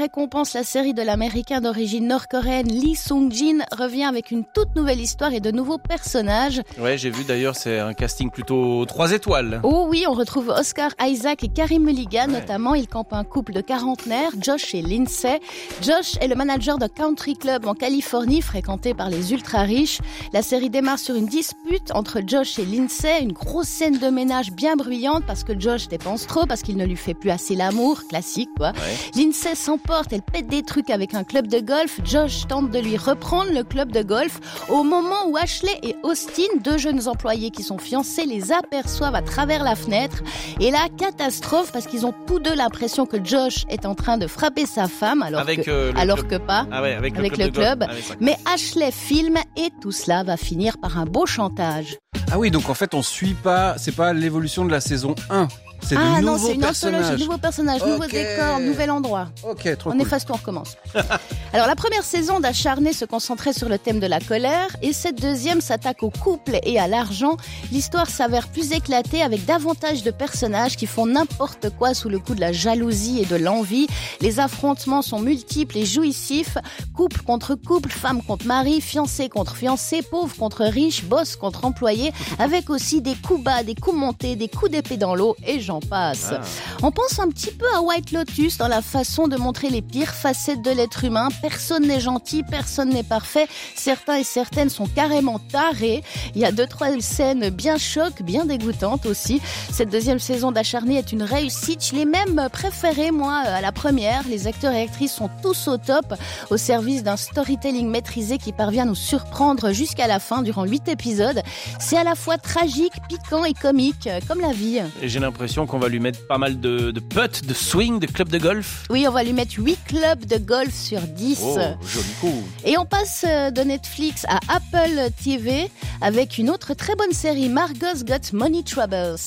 récompense, la série de l'américain d'origine nord-coréenne Lee Sung-jin revient avec une toute nouvelle histoire et de nouveaux personnages. Ouais, j'ai vu d'ailleurs, c'est un casting plutôt 3 étoiles. Oh oui, on retrouve Oscar Isaac et Carey Mulligan notamment. Ils campent un couple de quarantenaires, Josh et Lindsay. Josh est le manager d'un country club en Californie fréquenté par les ultra-riches. La série démarre sur une dispute entre Josh et Lindsay, une grosse scène de ménage bien bruyante parce que Josh dépense trop, parce qu'il ne lui fait plus assez l'amour, classique quoi. Ouais. Lindsay s'emporte, elle pète des trucs avec un club de golf. Josh tente de lui reprendre le club de golf au moment où Ashley et Austin, deux jeunes employés qui sont fiancés, les aperçoivent à travers la fenêtre. Et là, catastrophe parce qu'ils ont tous deux l'impression que Josh est en train de frapper sa femme alors que pas. Ah ouais, avec le club. Mais Ashley filme et tout cela va finir par un beau chantage. Ah oui, donc en fait on suit pas, c'est pas l'évolution de la saison 1. C'est de nouveaux non, c'est une personnages. anthologie, nouveaux personnages, nouveaux décors, nouvel endroit. Ok, trop on cool. efface tout, on recommence. Alors la première saison d'Acharné se concentrait sur le thème de la colère et cette deuxième s'attaque au couple et à l'argent. L'histoire s'avère plus éclatée avec davantage de personnages qui font n'importe quoi sous le coup de la jalousie et de l'envie. Les affrontements sont multiples et jouissifs. Couple contre couple, femme contre mari, fiancé contre fiancé, pauvre contre riche, boss contre employé, avec aussi des coups bas, des coups montés, des coups d'épée dans l'eau et j'en passe. On pense un petit peu à White Lotus dans la façon de montrer les pires facettes de l'être humain. Personne n'est gentil, personne n'est parfait. Certains et certaines sont carrément tarés. Il y a 2-3 scènes bien chocs, bien dégoûtantes aussi. Cette deuxième saison d'Acharné est une réussite. Je l'ai même préférée, moi, à la première. Les acteurs et actrices sont tous au top, au service d'un storytelling maîtrisé qui parvient à nous surprendre jusqu'à la fin durant 8 épisodes. C'est à la fois tragique, piquant et comique, comme la vie. Et j'ai l'impression qu'on va lui mettre pas mal de putts, de swing, de clubs de golf. Oui, on va lui mettre 8 clubs de golf sur 10. Oh, joli coup. Et on passe de Netflix à Apple TV avec une autre très bonne série, Margot's Got Money Troubles.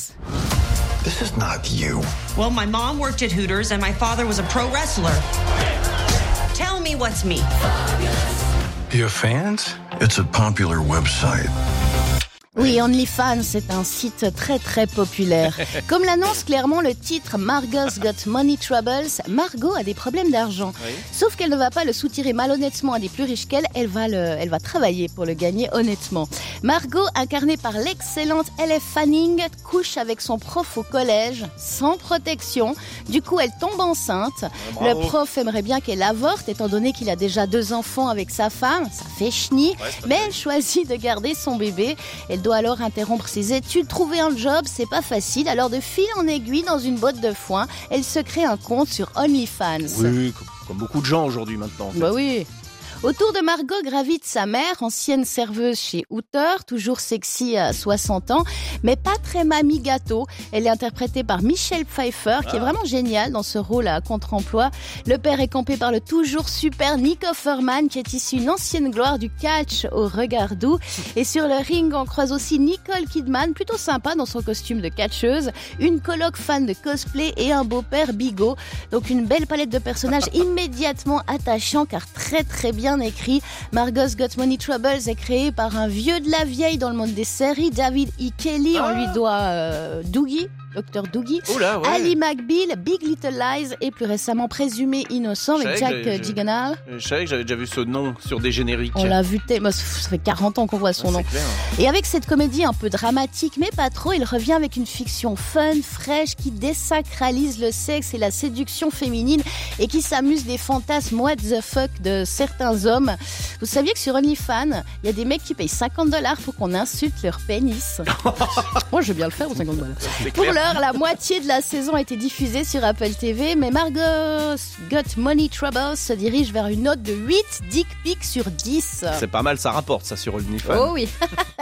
This is not you. Well, my mom worked at Hooters and my father was a pro wrestler. Tell me what's me. You fans? It's a popular website. Oui, OnlyFans, c'est un site très très populaire. Comme l'annonce clairement le titre Margot's Got Money Troubles, Margot a des problèmes d'argent. Oui. Sauf qu'elle ne va pas le soutirer malhonnêtement à des plus riches qu'elle, elle va travailler pour le gagner honnêtement. Margot, incarnée par l'excellente Elle Fanning, couche avec son prof au collège, sans protection. Du coup, elle tombe enceinte. Le prof aimerait bien qu'elle avorte, étant donné qu'il a déjà 2 enfants avec sa femme. Ça fait chenille, mais elle choisit de garder son bébé. Elle doit alors interrompre ses études, trouver un job, c'est pas facile. Alors de fil en aiguille dans une botte de foin, elle se crée un compte sur OnlyFans. Oui, comme beaucoup de gens aujourd'hui maintenant. En fait. Bah oui. Autour de Margot gravite sa mère, ancienne serveuse chez Hooters, toujours sexy à 60 ans, mais pas très mamie gâteau. Elle est interprétée par Michelle Pfeiffer, qui est vraiment géniale dans ce rôle à contre-emploi. Le père est campé par le toujours super Nick Offerman, qui est issu une ancienne gloire du catch au regard doux. Et sur le ring, on croise aussi Nicole Kidman, plutôt sympa dans son costume de catcheuse, une coloc fan de cosplay et un beau-père bigot. Donc une belle palette de personnages immédiatement attachants, car très très bien écrit. Margot's Got Money Troubles est créé par un vieux de la vieille dans le monde des séries, David E. Kelly. On lui doit Doogie, Dr Doogie, Oula, ouais. Ali McBeal, Big Little Lies et plus récemment Présumé Innocent avec Jack Gyllenhaal. Je savais que j'avais déjà vu ce nom sur des génériques. On l'a vu, ça fait 40 ans qu'on voit son nom. Clair. Et avec cette comédie un peu dramatique, mais pas trop, il revient avec une fiction fun, fraîche, qui désacralise le sexe et la séduction féminine et qui s'amuse des fantasmes what the fuck de certains hommes. Vous saviez que sur OnlyFans, il y a des mecs qui payent $50 pour qu'on insulte leur pénis. Moi, je veux bien le faire pour $50. Pour l'heure, la moitié de la saison a été diffusée sur Apple TV, mais Margot's Got Money Troubles se dirige vers une note de 8 dick pics sur 10. C'est pas mal, ça rapporte ça sur OnlyFans. Oh oui.